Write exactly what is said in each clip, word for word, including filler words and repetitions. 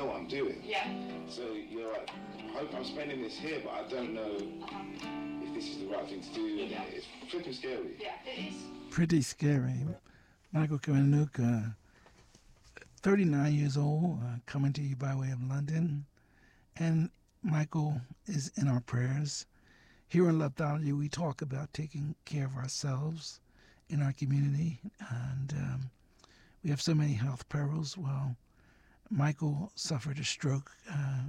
know what I'm doing. Yeah. So you're like, I hope I'm spending this here, but I don't know uh-huh. if this is the right thing to do. Yeah. It's flipping scary. Yeah, it is. Pretty scary. Michael Kiwanuka, uh, thirty-nine years old, uh, coming to you by way of London. And Michael is in our prayers. Here in Loveology, we talk about taking care of ourselves in our community. And um, we have so many health perils. Well, Michael suffered a stroke uh,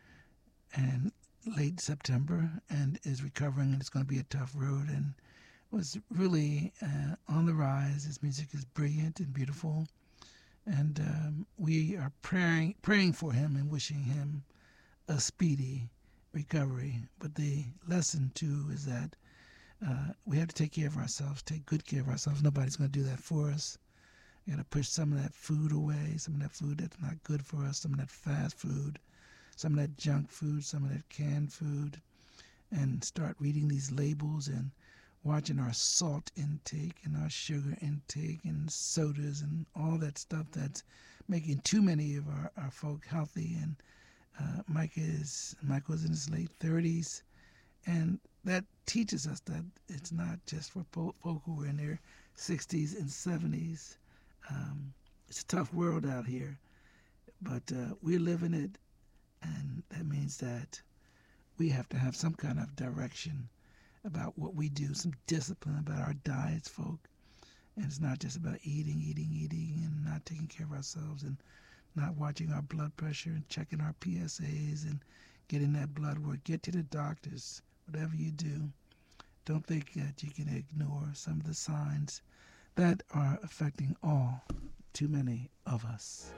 in late September and is recovering. It's going to be a tough road and was really uh, on the rise. His music is brilliant and beautiful. And um, we are praying, praying for him and wishing him a speedy recovery. But the lesson, too, is that uh, we have to take care of ourselves, take good care of ourselves. Nobody's going to do that for us. We got to push some of that food away, some of that food that's not good for us, some of that fast food, some of that junk food, some of that canned food, and start reading these labels and watching our salt intake and our sugar intake and sodas and all that stuff that's making too many of our, our folk healthy. And uh, Mike is Michael's in his late thirties, and that teaches us that it's not just for po- folk who are in their sixties and seventies. Um, it's a tough world out here, but uh, we're living it, and that means that we have to have some kind of direction about what we do, some discipline about our diets, folk. And it's not just about eating, eating, eating, and not taking care of ourselves and not watching our blood pressure and checking our P S As and getting that blood work. Get to the doctors, whatever you do. Don't think that you can ignore some of the signs that are affecting all too many of us.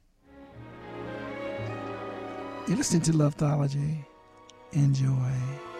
You're listening to Loveology. Enjoy.